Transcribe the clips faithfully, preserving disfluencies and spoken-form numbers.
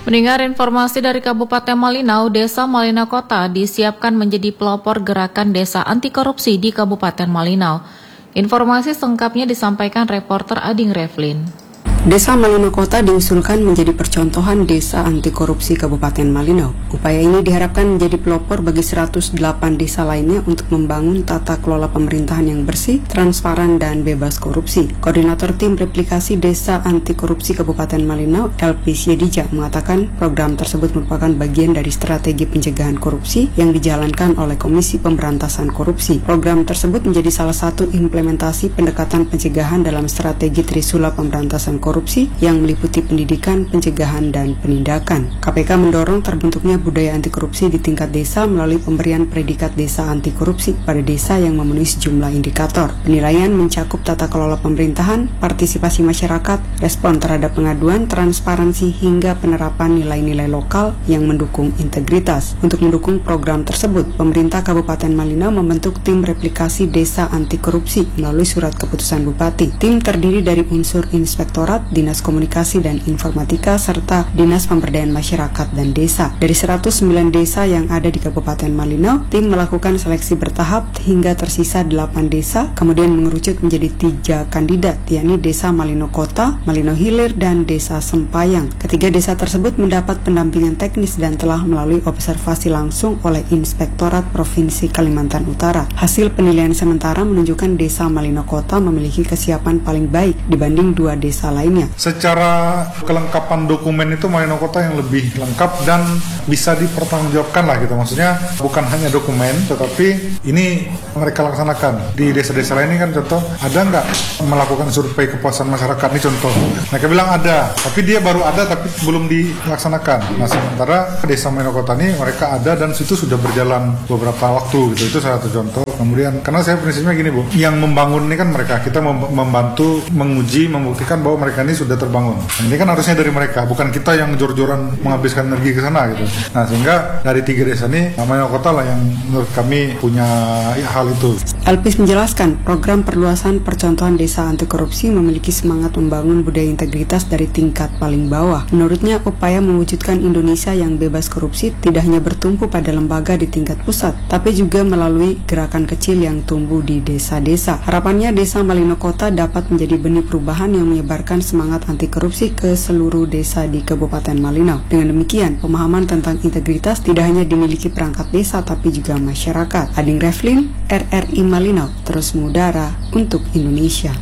Mendengar informasi dari Kabupaten Malinau, Desa Malinau Kota disiapkan menjadi pelopor gerakan desa anti korupsi di Kabupaten Malinau. Informasi selengkapnya disampaikan reporter Ading Revlin. Desa Malinau Kota diusulkan menjadi percontohan desa anti korupsi Kabupaten Malinau. Upaya ini diharapkan menjadi pelopor bagi seratus delapan desa lainnya untuk membangun tata kelola pemerintahan yang bersih, transparan, dan bebas korupsi. Koordinator Tim Replikasi Desa Anti Korupsi Kabupaten Malinau, Elpis Yedija, mengatakan program tersebut merupakan bagian dari strategi pencegahan korupsi yang dijalankan oleh Komisi Pemberantasan Korupsi. Program tersebut menjadi salah satu implementasi pendekatan pencegahan dalam strategi Trisula Pemberantasan Korupsi korupsi yang meliputi pendidikan, pencegahan, dan penindakan. K P K mendorong terbentuknya budaya anti korupsi di tingkat desa melalui pemberian predikat desa anti korupsi pada desa yang memenuhi sejumlah indikator. Penilaian mencakup tata kelola pemerintahan, partisipasi masyarakat, respon terhadap pengaduan, transparansi, hingga penerapan nilai-nilai lokal yang mendukung integritas. Untuk mendukung program tersebut, pemerintah Kabupaten Malinau membentuk tim replikasi desa anti korupsi melalui surat keputusan Bupati. Tim terdiri dari unsur inspektorat, Dinas Komunikasi dan Informatika, serta Dinas Pemberdayaan Masyarakat dan Desa. Dari seratus sembilan desa yang ada di Kabupaten Malinau, tim melakukan seleksi bertahap hingga tersisa delapan desa, kemudian mengerucut menjadi tiga kandidat, yakni Desa Malinau Kota, Malinau Hilir, dan Desa Sempayang. Ketiga desa tersebut mendapat pendampingan teknis dan telah melalui observasi langsung oleh Inspektorat Provinsi Kalimantan Utara. Hasil penilaian sementara menunjukkan Desa Malinau Kota memiliki kesiapan paling baik dibanding dua desa lainnya. Secara kelengkapan dokumen itu Malinau Kota yang lebih lengkap dan bisa dipertanggungjawabkan lah gitu. Maksudnya bukan hanya dokumen, tetapi ini mereka laksanakan. Di desa-desa lain ini kan contoh, ada nggak melakukan survei kepuasan masyarakat? Ini contoh. Mereka bilang ada, tapi dia baru ada tapi belum dilaksanakan. Nah sementara desa Malinau Kota ini mereka ada dan itu sudah berjalan beberapa waktu gitu. Itu salah satu contoh. Kemudian karena saya prinsipnya gini Bu, yang membangun ini kan mereka, kita membantu menguji, membuktikan bahwa mereka ini sudah terbangun. Nah, ini kan harusnya dari mereka, bukan kita yang jor-joran menghabiskan energi ke sana gitu. Nah sehingga dari tiga desa ini Malinau Kota lah yang menurut kami punya ya, hal itu. Elpis menjelaskan program perluasan percontohan desa anti korupsi memiliki semangat membangun budaya integritas dari tingkat paling bawah. Menurutnya upaya mewujudkan Indonesia yang bebas korupsi tidak hanya bertumpu pada lembaga di tingkat pusat, tapi juga melalui gerakan kecil yang tumbuh di desa-desa. Harapannya Desa Malinau Kota dapat menjadi benih perubahan yang menyebarkan semangat anti korupsi ke seluruh desa di Kabupaten Malinau. Dengan demikian, pemahaman tentang integritas tidak hanya dimiliki perangkat desa tapi juga masyarakat. Ading Revlin, R R I Malinau, terus mengudara untuk Indonesia.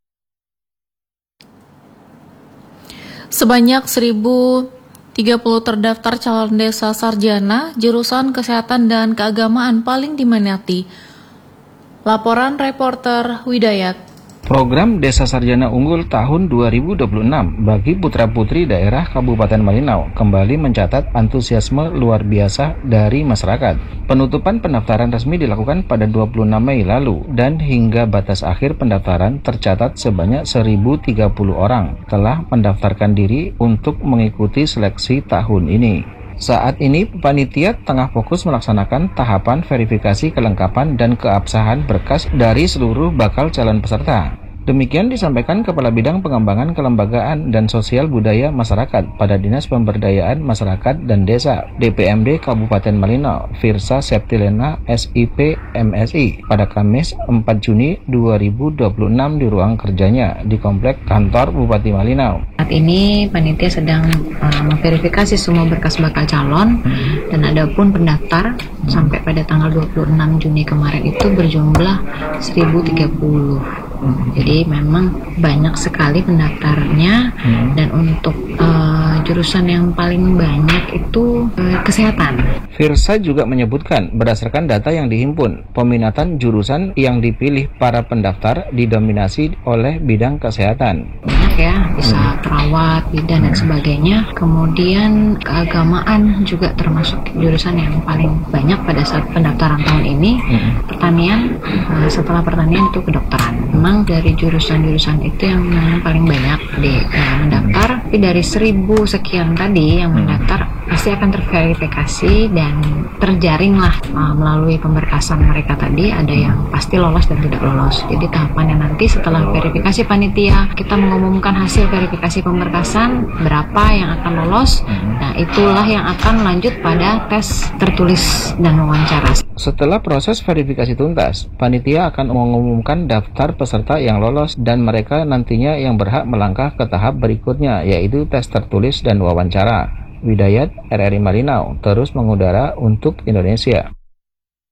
Sebanyak seribu tiga puluh terdaftar calon desa sarjana jurusan kesehatan dan keagamaan paling diminati. Laporan reporter Widayat. Program Desa Sarjana Unggul tahun dua ribu dua puluh enam bagi putra-putri daerah Kabupaten Malinau kembali mencatat antusiasme luar biasa dari masyarakat. Penutupan pendaftaran resmi dilakukan pada dua puluh enam Mei lalu dan hingga batas akhir pendaftaran tercatat sebanyak seribu tiga puluh orang telah mendaftarkan diri untuk mengikuti seleksi tahun ini. Saat ini, panitia tengah fokus melaksanakan tahapan verifikasi kelengkapan dan keabsahan berkas dari seluruh bakal calon peserta. Demikian disampaikan Kepala Bidang Pengembangan Kelembagaan dan Sosial Budaya Masyarakat pada Dinas Pemberdayaan Masyarakat dan Desa D P M D Kabupaten Malinau, Firsa Septilena S I P M S I pada Kamis empat Juni dua ribu dua puluh enam di ruang kerjanya di Komplek Kantor Bupati Malinau. Saat ini panitia sedang uh, memverifikasi semua berkas bakal calon dan adapun pendaftar sampai pada tanggal dua puluh enam Juni kemarin itu berjumlah seribu tiga puluh. Jadi memang banyak sekali pendaftarnya hmm. dan untuk uh, jurusan yang paling banyak itu uh, kesehatan. Firsa juga menyebutkan berdasarkan data yang dihimpun, peminatan jurusan yang dipilih para pendaftar didominasi oleh bidang kesehatan. Banyak ya, bisa perawat, bidan dan sebagainya. Kemudian keagamaan juga termasuk jurusan yang paling banyak pada saat pendaftaran tahun ini. Hmm. Pertanian, uh, setelah pertanian itu kedokteran. Memang dari jurusan-jurusan itu yang memang paling banyak di uh, mendaftar, tapi dari seribu sekian tadi yang mendaftar pasti akan terverifikasi dan terjaringlah uh, melalui pemberkasan mereka tadi, ada yang pasti lolos dan tidak lolos. Jadi tahapannya nanti setelah verifikasi panitia, kita mengumumkan hasil verifikasi pemberkasan, berapa yang akan lolos. Nah, itulah yang akan lanjut pada tes tertulis dan wawancara. Setelah proses verifikasi tuntas, panitia akan mengumumkan daftar peserta yang lolos dan mereka nantinya yang berhak melangkah ke tahap berikutnya, yaitu tes tertulis dan wawancara. Widayat, R R I Malinau, terus mengudara untuk Indonesia.